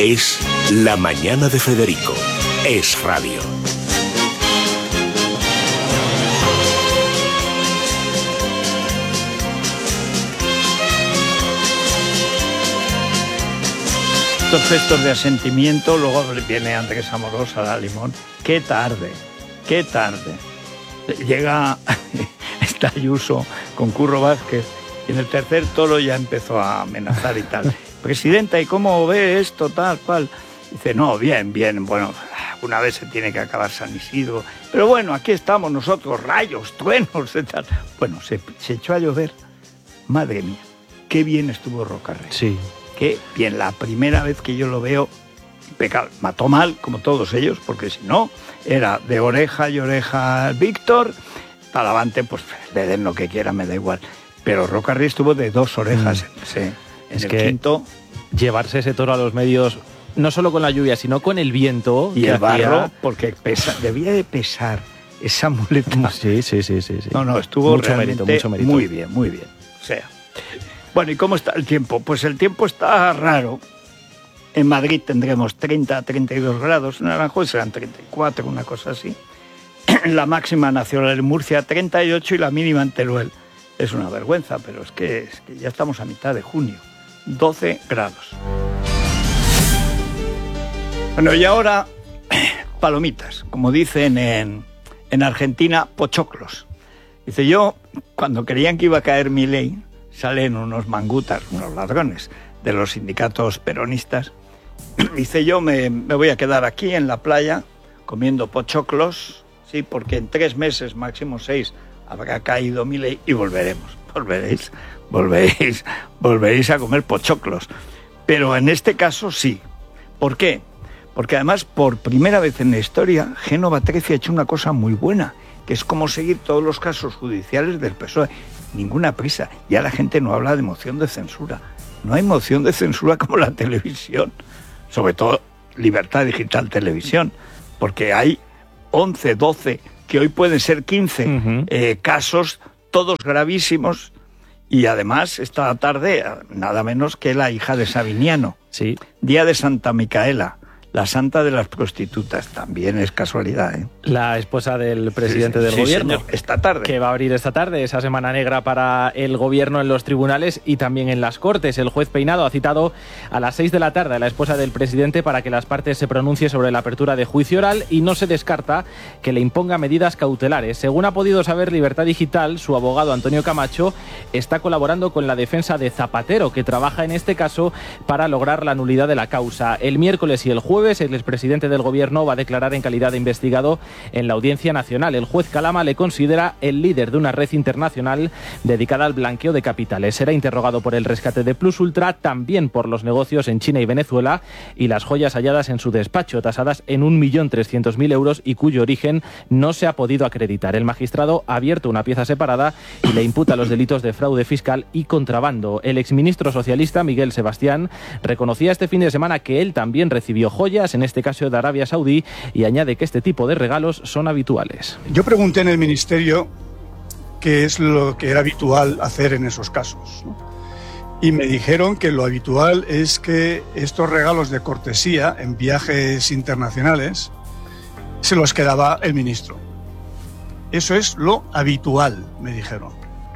Es La Mañana de Federico. Es radio. Estos gestos de asentimiento, luego viene Andrés Amorosa, da limón. ¡Qué tarde! ¡Qué tarde! Llega está Ayuso con Curro Vázquez y en el tercer toro ya empezó a amenazar y tal. Presidenta, ¿y cómo ve esto, tal cual? Dice, no, bien, bueno, una vez se tiene que acabar San Isidro, pero bueno, aquí estamos nosotros, rayos, truenos y tal. Bueno, se echó a llover. Madre mía, qué bien estuvo Rocarrey. Sí. Qué bien, la primera vez que yo lo veo, impecable. Mató mal, como todos ellos, porque si no, era de oreja y oreja Víctor, Talavante, pues le den lo que quiera, me da igual. Pero Rocarrey estuvo de dos orejas en es el que quinto. Llevarse ese toro a los medios, no solo con la lluvia, sino con el viento. Y el barro, porque debía de pesar esa muleta. Sí. No, estuvo mucho mérito. muy bien. O sea, bueno, ¿y cómo está el tiempo? Pues el tiempo está raro. En Madrid tendremos 30 32 grados, en Aranjuez serán 34, una cosa así. La máxima nacional en Murcia 38 y la mínima en Teruel. Es una vergüenza, pero es que ya estamos a mitad de junio. 12 grados. Bueno, y ahora, palomitas, como dicen en Argentina, pochoclos. Dice, yo, cuando creían que iba a caer Milei, salen unos mangutas, unos ladrones de los sindicatos peronistas. Dice, yo me voy a quedar aquí en la playa comiendo pochoclos, sí, porque en 3 meses, máximo 6, habrá caído Milei y volveremos. Volveréis a comer pochoclos. Pero en este caso sí. ¿Por qué? Porque además, por primera vez en la historia, Génova Treci ha hecho una cosa muy buena, que es como seguir todos los casos judiciales del PSOE. Ninguna prisa. Ya la gente no habla de moción de censura. No hay moción de censura como la televisión. Sobre todo Libertad Digital Televisión. Porque hay 11, 12, que hoy pueden ser 15 casos, todos gravísimos. Y además, esta tarde, nada menos que la hija de Sabiniano. Sí. Día de Santa Micaela, la santa de las prostitutas. También es casualidad, ¿eh? La esposa del presidente del gobierno. Señor, esta tarde. Que va a abrir esta tarde esa semana negra para el gobierno en los tribunales y también en las Cortes. El juez Peinado ha citado a las 6 de la tarde a la esposa del presidente para que las partes se pronuncien sobre la apertura de juicio oral y no se descarta que le imponga medidas cautelares. Según ha podido saber Libertad Digital, su abogado Antonio Camacho está colaborando con la defensa de Zapatero, que trabaja en este caso para lograr la nulidad de la causa. El miércoles y el jueves el expresidente del gobierno va a declarar en calidad de investigado en la Audiencia Nacional. El juez Calama le considera el líder de una red internacional dedicada al blanqueo de capitales. Será interrogado por el rescate de Plus Ultra, también por los negocios en China y Venezuela y las joyas halladas en su despacho, tasadas en 1.300.000 euros y cuyo origen no se ha podido acreditar. El magistrado ha abierto una pieza separada y le imputa los delitos de fraude fiscal y contrabando. El exministro socialista Miguel Sebastián reconocía este fin de semana que él también recibió joyas, en este caso de Arabia Saudí, y añade que este tipo de regalos son habituales. Yo pregunté en el ministerio qué es lo que era habitual hacer en esos casos, ¿no? Y me dijeron que lo habitual es que estos regalos de cortesía en viajes internacionales se los quedaba el ministro. Eso es lo habitual, me dijeron.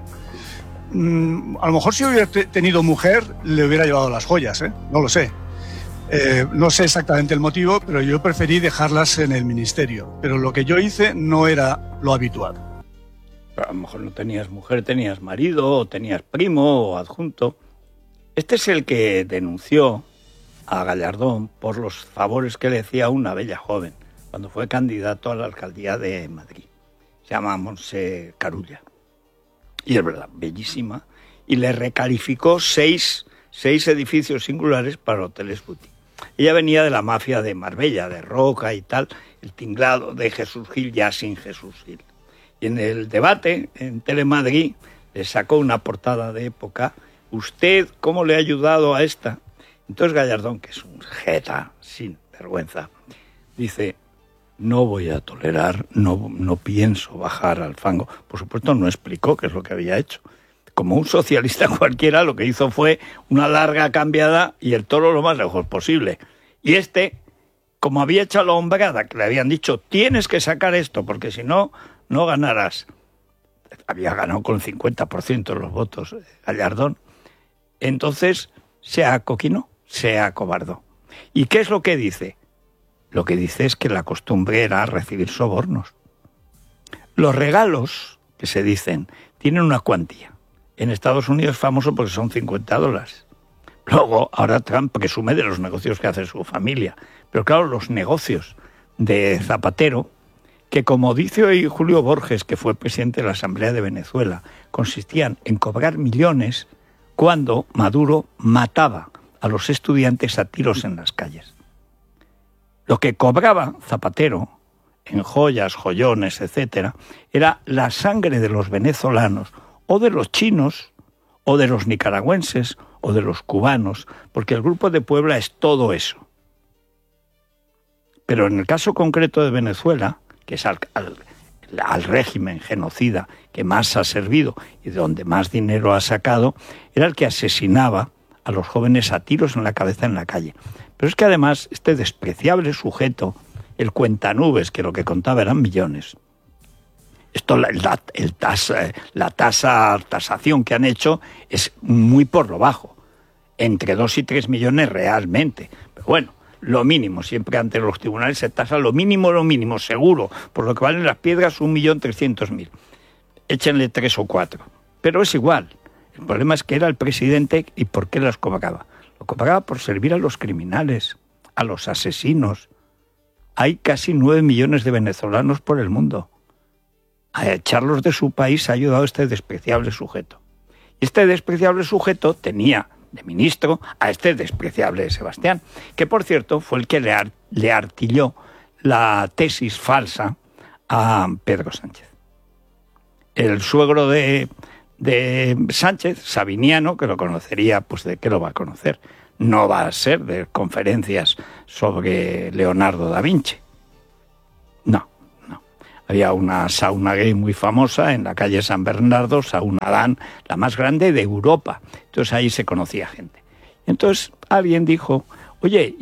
A lo mejor si hubiera tenido mujer le hubiera llevado las joyas, ¿eh? No lo sé. No sé exactamente el motivo, pero yo preferí dejarlas en el ministerio. Pero lo que yo hice no era lo habitual. Pero a lo mejor no tenías mujer, tenías marido, o tenías primo o adjunto. Este es el que denunció a Gallardón por los favores que le hacía una bella joven cuando fue candidato a la alcaldía de Madrid. Se llama Montse Carulla. Y es verdad, bellísima. Y le recalificó seis edificios singulares para hoteles boutique. Ella venía de la mafia de Marbella, de Roca y tal, el tinglado de Jesús Gil, ya sin Jesús Gil. Y en el debate, en Telemadrid, le sacó una portada de época. ¿Usted cómo le ha ayudado a esta? Entonces Gallardón, que es un jeta sin vergüenza, dice, no voy a tolerar, no pienso bajar al fango. Por supuesto no explicó qué es lo que había hecho. Como un socialista cualquiera, lo que hizo fue una larga cambiada y el toro lo más lejos posible. Y como había echado la hombrada, que le habían dicho, tienes que sacar esto, porque si no, no ganarás. Había ganado con el 50% de los votos Gallardón. Entonces se acoquinó, se acobardó. ¿Y qué es lo que dice? Lo que dice es que la costumbre era recibir sobornos. Los regalos, que se dicen, tienen una cuantía. En Estados Unidos es famoso porque son $50. Luego, ahora Trump presume de los negocios que hace su familia. Pero claro, los negocios de Zapatero, que como dice hoy Julio Borges, que fue presidente de la Asamblea de Venezuela, consistían en cobrar millones cuando Maduro mataba a los estudiantes a tiros en las calles. Lo que cobraba Zapatero en joyas, joyones, etcétera, era la sangre de los venezolanos, o de los chinos, o de los nicaragüenses, o de los cubanos, porque el Grupo de Puebla es todo eso. Pero en el caso concreto de Venezuela, que es al régimen genocida que más ha servido y de donde más dinero ha sacado, era el que asesinaba a los jóvenes a tiros en la cabeza en la calle. Pero es que además este despreciable sujeto, el cuentanubes, que lo que contaba eran millones. Esto, la tasación que han hecho es muy por lo bajo, entre 2 y 3 millones realmente. Pero bueno, lo mínimo, siempre ante los tribunales se tasa lo mínimo, seguro, por lo que valen las piedras 1.300.000. Échenle 3 o 4. Pero es igual. El problema es que era el presidente y ¿por qué las cobraba? Lo cobraba por servir a los criminales, a los asesinos. Hay casi 9 millones de venezolanos por el mundo. A echarlos de su país ha ayudado este despreciable sujeto. Y este despreciable sujeto tenía de ministro a este despreciable Sebastián, que por cierto fue el que le artilló la tesis falsa a Pedro Sánchez. El suegro de Sánchez, Sabiniano, que lo conocería, pues ¿de qué lo va a conocer? No va a ser de conferencias sobre Leonardo da Vinci. No. Había una sauna gay muy famosa en la calle San Bernardo, Sauna Adán, la más grande de Europa. Entonces ahí se conocía gente. Entonces alguien dijo, oye,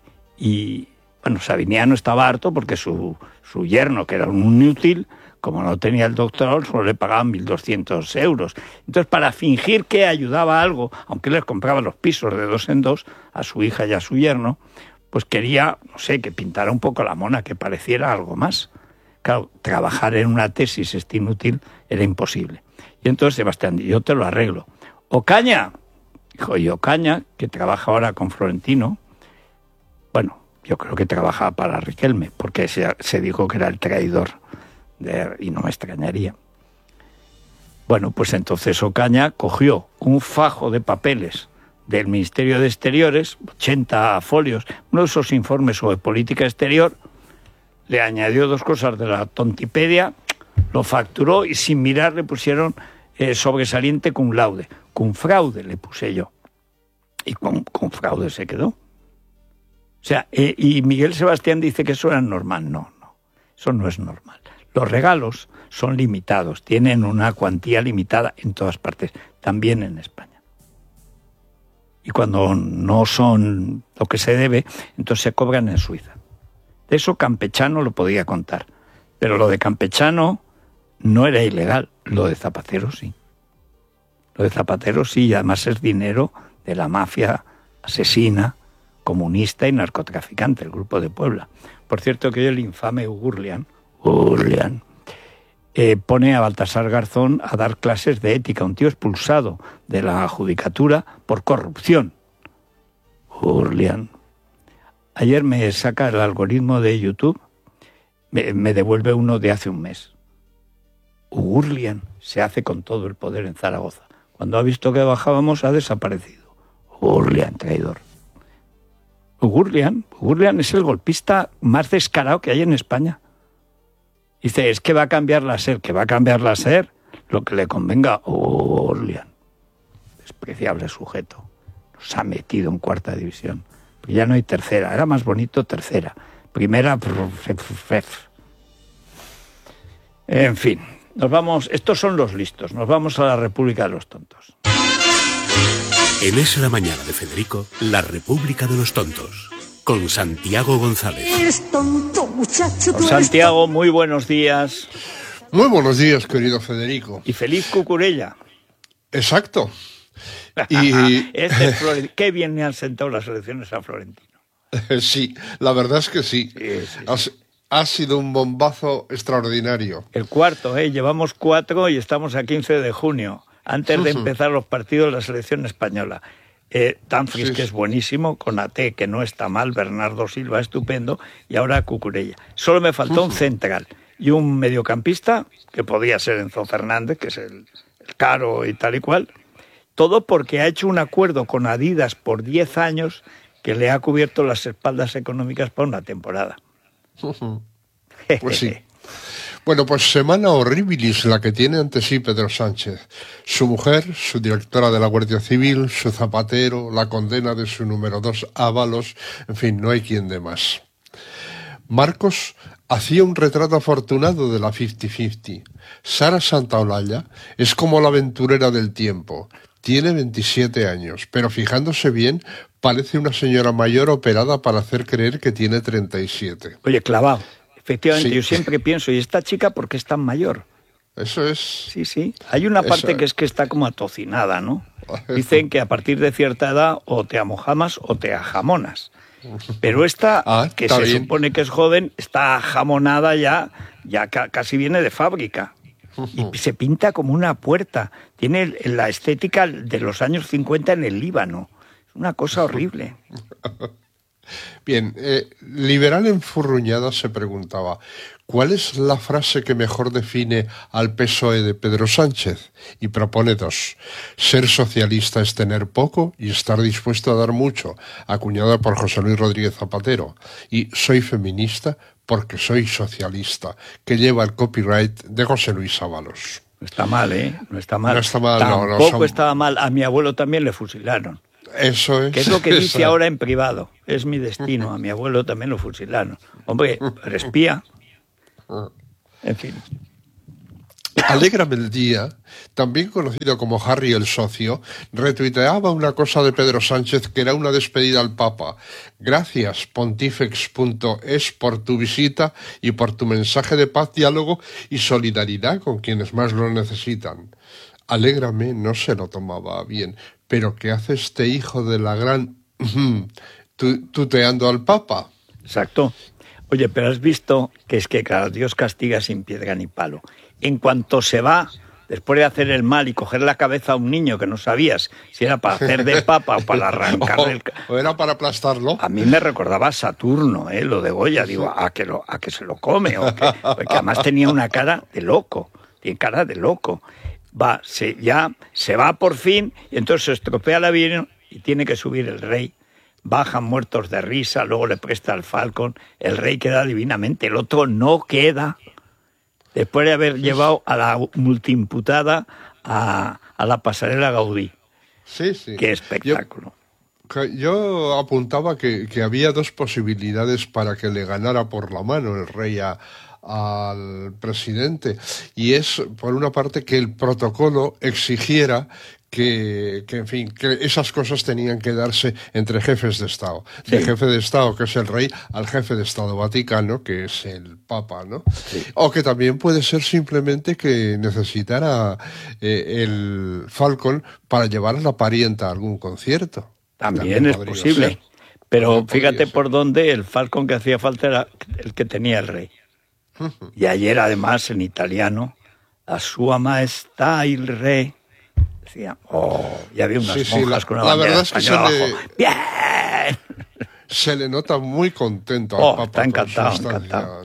bueno, Sabiniano estaba harto porque su yerno, que era un inútil, como no tenía el doctorado, solo le pagaban 1.200 euros. Entonces, para fingir que ayudaba a algo, aunque les compraba los pisos de 2 en 2 a su hija y a su yerno, pues quería, no sé, que pintara un poco la mona, que pareciera algo más. Claro, trabajar en una tesis inútil era imposible. Y entonces Sebastián, yo te lo arreglo. Ocaña, dijo, y Ocaña, que trabaja ahora con Florentino, bueno, yo creo que trabaja para Riquelme, porque se dijo que era el traidor, y no me extrañaría. Bueno, pues entonces Ocaña cogió un fajo de papeles del Ministerio de Exteriores, 80 folios, uno de esos informes sobre política exterior, le añadió 2 cosas de la tontipedia, lo facturó y sin mirar le pusieron sobresaliente cum laude. Cum fraude le puse yo. Y con fraude se quedó. O sea, y Miguel Sebastián dice que eso era normal. No, eso no es normal. Los regalos son limitados, tienen una cuantía limitada en todas partes, también en España. Y cuando no son lo que se debe, entonces se cobran en Suiza. De eso Campechano lo podía contar, pero lo de Campechano no era ilegal, lo de Zapatero sí. Lo de Zapatero sí, y además es dinero de la mafia asesina, comunista y narcotraficante, el Grupo de Puebla. Por cierto, que hoy el infame Gurlian pone a Baltasar Garzón a dar clases de ética, un tío expulsado de la judicatura por corrupción. Gurlian. Ayer me saca el algoritmo de YouTube, me devuelve uno de hace un mes. Gurlian se hace con todo el poder en Zaragoza. Cuando ha visto que bajábamos, ha desaparecido. Gurlian, traidor. Gurlian es el golpista más descarado que hay en España. Dice, es que va a cambiar la SER, lo que le convenga. Gurlian, despreciable sujeto, nos ha metido en 4ª división. Ya no hay 3ª, era más bonito 3ª. Primera... En fin, nos vamos, estos son los listos, nos vamos a la República de los Tontos. En Es la Mañana de Federico, la República de los Tontos. con Santiago González. Eres tonto, muchacho. Don Santiago, muy buenos días. Muy buenos días, querido Federico. Y feliz Cucurella. Exacto. Y Qué bien me han sentado las elecciones a Florentino. sí, la verdad es que sí. Sí. Ha sido un bombazo extraordinario. El cuarto, llevamos 4 y estamos a 15 de junio, antes de empezar los partidos de la selección española. Dumfries, Sí. que es buenísimo, Konaté, que no está mal, Bernardo Silva, estupendo, y ahora Cucurella. Solo me faltó un central y un mediocampista, que podía ser Enzo Fernández, que es el caro y tal y cual. Todo porque ha hecho un acuerdo con Adidas por 10 años que le ha cubierto las espaldas económicas para una temporada. Pues sí. Bueno, pues semana horribilis la que tiene ante sí Pedro Sánchez. Su mujer, su directora de la Guardia Civil, su zapatero, la condena de su número 2 Ábalos, en fin, no hay quien dé más. Marcos hacía un retrato afortunado de la 50-50. Sara Santaolalla es como la aventurera del tiempo. Tiene 27 años, pero fijándose bien, parece una señora mayor operada para hacer creer que tiene 37. Oye, clavado. Efectivamente, Sí. yo siempre pienso, ¿y esta chica por qué es tan mayor? Eso es... Sí. Hay una parte Eso- que es que está como atocinada, ¿no? Dicen que a partir de cierta edad o te amojamas o te ajamonas. Pero esta, que está se bien. supone que es joven, está ajamonada ya casi viene de fábrica. Y se pinta como una puerta. Tiene la estética de los años 50 en el Líbano. Es una cosa horrible. Bien, Liberal enfurruñada se preguntaba, ¿cuál es la frase que mejor define al PSOE de Pedro Sánchez? Y propone 2. Ser socialista es tener poco y estar dispuesto a dar mucho, acuñada por José Luis Rodríguez Zapatero. Y soy feminista porque soy socialista, que lleva el copyright de José Luis Ábalos. No está mal, ¿eh? No está mal. No está mal, no, Tampoco estaba mal. A mi abuelo también le fusilaron. Eso es. Que es lo que dice esa- ahora en privado. Es mi destino. A mi abuelo también lo fusilaron. Hombre, pero espía. En fin. Alégrame el día, también conocido como Harry el Socio, retuiteaba una cosa de Pedro Sánchez que era una despedida al Papa. Gracias, pontifex.es, por tu visita y por tu mensaje de paz, diálogo y solidaridad con quienes más lo necesitan. Alégrame no se lo tomaba bien, pero ¿qué hace este hijo de la gran... tuteando al Papa? Exacto. Oye, pero has visto que es que, claro, Dios castiga sin piedra ni palo. En cuanto se va, después de hacer el mal y coger la cabeza a un niño que no sabías si era para hacer de papa o para arrancarle el... ¿O era para aplastarlo? A mí me recordaba a Saturno, lo de Goya. Digo, a que se lo come. Porque además tenía una cara de loco. Tiene cara de loco. Ya se va por fin y entonces se estropea el avión y tiene que subir el rey. Bajan muertos de risa, luego le presta al Falcon. El rey queda divinamente, el otro no queda. Después de haber llevado a la multiimputada a la pasarela Gaudí. Sí, sí. Qué espectáculo. Yo apuntaba que había 2 posibilidades para que le ganara por la mano el rey al presidente. Y es, por una parte, que el protocolo exigiera que esas cosas tenían que darse entre jefes de Estado. Sí. De jefe de Estado, que es el rey, al jefe de Estado Vaticano, que es el Papa, ¿no? Sí. O que también puede ser simplemente que necesitara el Falcon para llevar a la parienta a algún concierto. También es posible. Ser. Pero fíjate por dónde el Falcon que hacía falta era el que tenía el rey. Y ayer, además, en italiano, a Sua Maestà il Re, decía, y había unas monjas con una bandera española abajo. ¡Bien! Se le nota muy contento al Papa. Está encantado.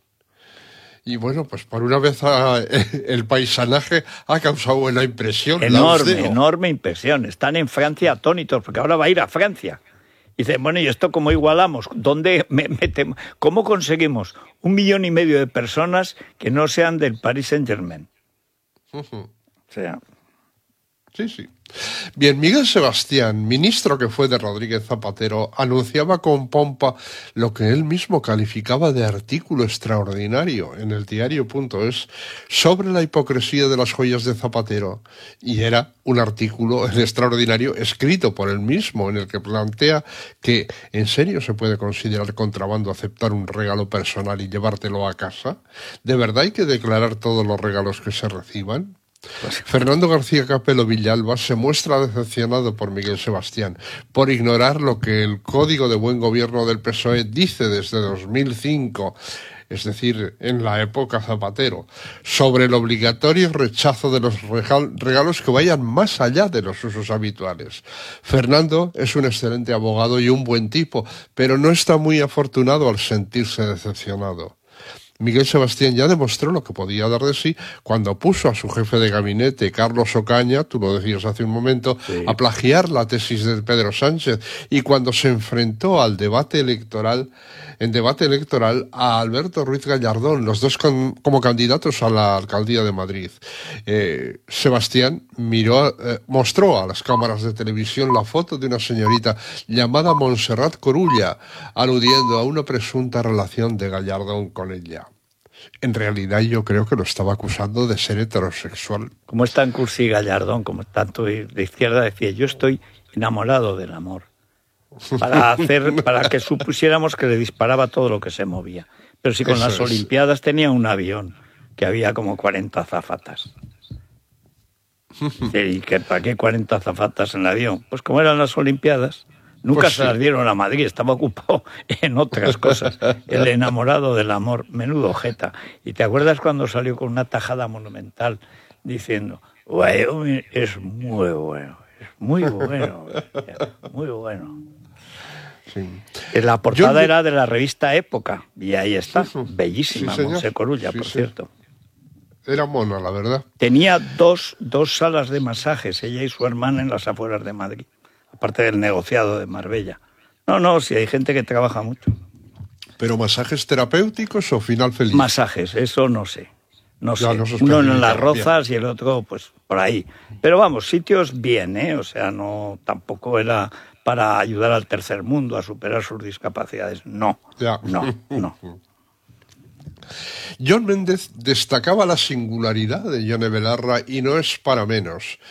Y bueno, pues por una vez el paisanaje ha causado buena impresión. Enorme impresión. Están en Francia atónitos, porque ahora va a ir a Francia. Y dicen, bueno, ¿y esto cómo igualamos? ¿Dónde metemos? ¿Cómo conseguimos 1,5 millones de personas que no sean del Paris Saint-Germain? O sea... Sí, sí. Bien, Miguel Sebastián, ministro que fue de Rodríguez Zapatero, anunciaba con pompa lo que él mismo calificaba de artículo extraordinario en el diario.es sobre la hipocresía de las joyas de Zapatero. Y era un artículo extraordinario escrito por él mismo, en el que plantea que ¿en serio se puede considerar contrabando aceptar un regalo personal y llevártelo a casa? ¿De verdad hay que declarar todos los regalos que se reciban? Fernando García Capelo Villalba se muestra decepcionado por Miguel Sebastián, por ignorar lo que el Código de Buen Gobierno del PSOE dice desde 2005, es decir, en la época Zapatero, sobre el obligatorio rechazo de los regalos que vayan más allá de los usos habituales. Fernando es un excelente abogado y un buen tipo, pero no está muy afortunado al sentirse decepcionado. Miguel Sebastián ya demostró lo que podía dar de sí cuando puso a su jefe de gabinete, Carlos Ocaña, tú lo decías hace un momento, sí, a plagiar la tesis de Pedro Sánchez, y cuando se enfrentó al debate electoral a Alberto Ruiz Gallardón, los dos como candidatos a la alcaldía de Madrid. Sebastián mostró a las cámaras de televisión la foto de una señorita llamada Montserrat Corulla, aludiendo a una presunta relación de Gallardón con ella. En realidad yo creo que lo estaba acusando de ser heterosexual. Como es tan cursi Gallardón, como tanto de izquierda, decía, yo estoy enamorado del amor. Para que supusiéramos que le disparaba todo lo que se movía. Pero si con las Olimpiadas tenía un avión, que había como 40 azafatas. ¿Y para qué 40 azafatas en el avión? Pues como eran las Olimpiadas, nunca se las dieron a Madrid, estaba ocupado en otras cosas. El enamorado del amor, menudo jeta. ¿Y te acuerdas cuando salió con una tajada monumental diciendo, Wyoming es muy bueno, muy bueno. Sí. La portada era de la revista Época, y ahí está, bellísima, sí, Montse Corulla, sí, por cierto. Era mona, la verdad. Tenía dos salas de masajes, ella y su hermana, en las afueras de Madrid, aparte del negociado de Marbella. No, sí, hay gente que trabaja mucho. ¿Pero masajes terapéuticos o final feliz? Masajes, eso no sé. No sé. Uno en Las Rozas y el otro, pues, por ahí. Pero vamos, sitios bien, ¿eh? O sea, no, tampoco era para ayudar al tercer mundo a superar sus discapacidades. No. Jon Méndez destacaba la singularidad de Yone Belarra y no es para menos.